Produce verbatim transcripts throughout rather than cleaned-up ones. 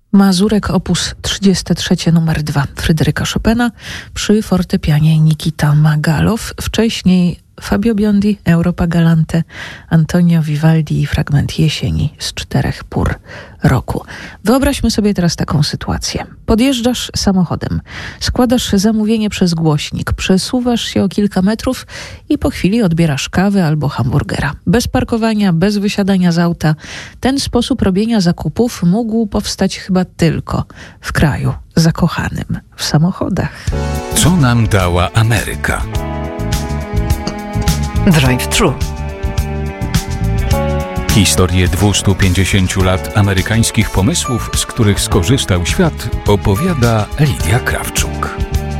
Mazurek opus trzydziesty trzy numer dwa Fryderyka Chopina przy fortepianie Nikita Magalow, wcześniej Fabio Biondi, Europa Galante, Antonio Vivaldi i fragment Jesieni z czterech pór roku. Wyobraźmy sobie teraz taką sytuację. Podjeżdżasz samochodem, składasz zamówienie przez głośnik, przesuwasz się o kilka metrów i po chwili odbierasz kawę albo hamburgera. Bez parkowania, bez wysiadania z auta. Ten sposób robienia zakupów mógł powstać chyba tylko w kraju zakochanym w samochodach. Co nam dała Ameryka? Drive-thru. Historię dwustu pięćdziesięciu lat amerykańskich pomysłów, z których skorzystał świat, opowiada Lidia Krawczuk.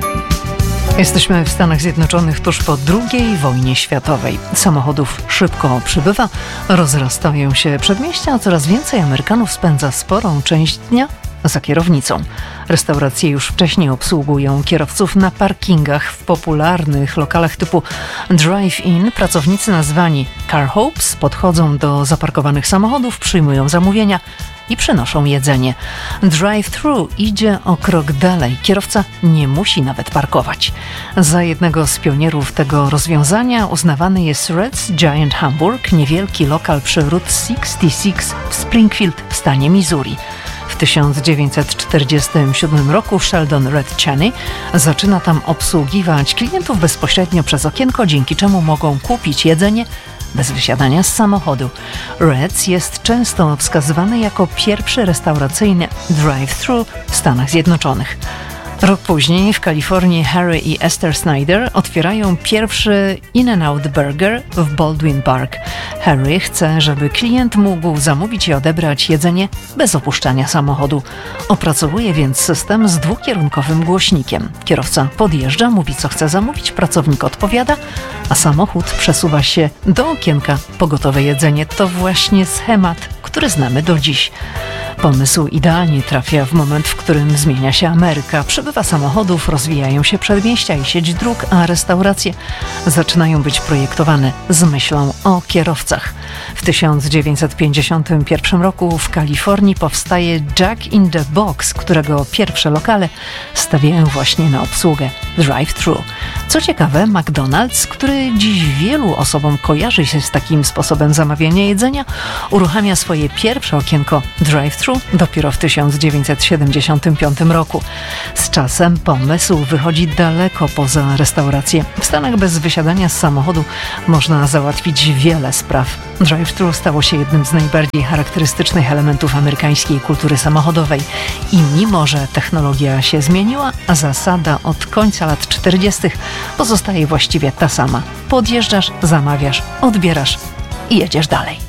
Jesteśmy w Stanach Zjednoczonych tuż po drugiej wojnie światowej. Samochodów szybko przybywa, rozrastają się przedmieścia, a coraz więcej Amerykanów spędza sporą część dnia za kierownicą. Restauracje już wcześniej obsługują kierowców na parkingach w popularnych lokalach typu drive-in. Pracownicy nazwani car hops podchodzą do zaparkowanych samochodów, przyjmują zamówienia i przynoszą jedzenie. Drive-thru idzie o krok dalej. Kierowca nie musi nawet parkować. Za jednego z pionierów tego rozwiązania uznawany jest Red's Giant Hamburg, niewielki lokal przy Route sześćdziesiąt sześć w Springfield w stanie Missouri. W tysiąc dziewięćset czterdziestym siódmym roku Sheldon Red Cheney zaczyna tam obsługiwać klientów bezpośrednio przez okienko, dzięki czemu mogą kupić jedzenie bez wysiadania z samochodu. Red's jest często wskazywany jako pierwszy restauracyjny drive-thru w Stanach Zjednoczonych. Rok później w Kalifornii Harry i Esther Snyder otwierają pierwszy In-N-Out Burger w Baldwin Park. Harry chce, żeby klient mógł zamówić i odebrać jedzenie bez opuszczania samochodu. Opracowuje więc system z dwukierunkowym głośnikiem. Kierowca podjeżdża, mówi co chce zamówić, pracownik odpowiada, a samochód przesuwa się do okienka po gotowe jedzenie. To właśnie schemat, który znamy do dziś. Pomysł idealnie trafia w moment, w którym zmienia się Ameryka. Przybywa samochodów, rozwijają się przedmieścia i sieć dróg, a restauracje zaczynają być projektowane z myślą o kierowcach. W tysiąc dziewięćset pięćdziesiątym pierwszym roku w Kalifornii powstaje Jack in the Box, którego pierwsze lokale stawiają właśnie na obsługę drive-thru. Co ciekawe, McDonald's, który dziś wielu osobom kojarzy się z takim sposobem zamawiania jedzenia, uruchamia swoje pierwsze okienko drive-thru dopiero w tysiąc dziewięćset siedemdziesiątym piątym roku. Z czasem pomysł wychodzi daleko poza restaurację. W Stanach bez wysiadania z samochodu można załatwić wiele spraw. Drive-thru stało się jednym z najbardziej charakterystycznych elementów amerykańskiej kultury samochodowej. I mimo, że technologia się zmieniła, a zasada od końca lat czterdziestych pozostaje właściwie ta sama. Podjeżdżasz, zamawiasz, odbierasz i jedziesz dalej.